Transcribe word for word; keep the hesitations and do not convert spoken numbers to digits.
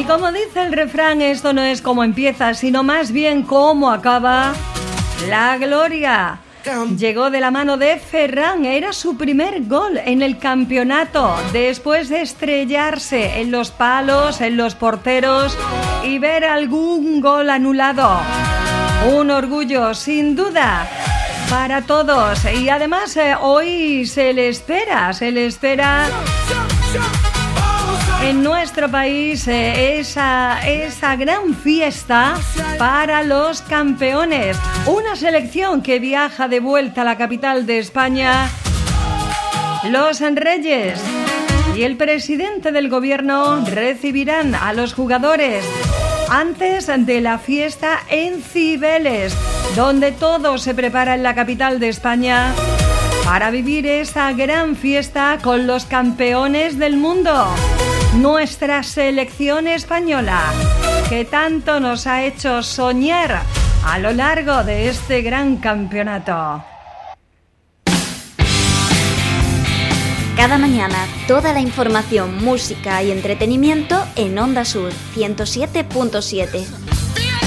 Y como dice el refrán, esto no es como empieza, sino más bien cómo acaba. La gloria llegó de la mano de Ferran, era su primer gol en el campeonato, después de estrellarse en los palos, en los porteros y ver algún gol anulado. Un orgullo, sin duda, para todos. Y además eh, hoy se le espera, se le espera en nuestro país eh, esa, esa gran fiesta para los campeones. Una selección que viaja de vuelta a la capital de España, los Reyes y el presidente del gobierno recibirán a los jugadores antes de la fiesta en Cibeles, donde todo se prepara en la capital de España para vivir esa gran fiesta con los campeones del mundo. Nuestra selección española, que tanto nos ha hecho soñar a lo largo de este gran campeonato. Cada mañana, toda la información, música y entretenimiento en Onda Sur ciento siete punto siete.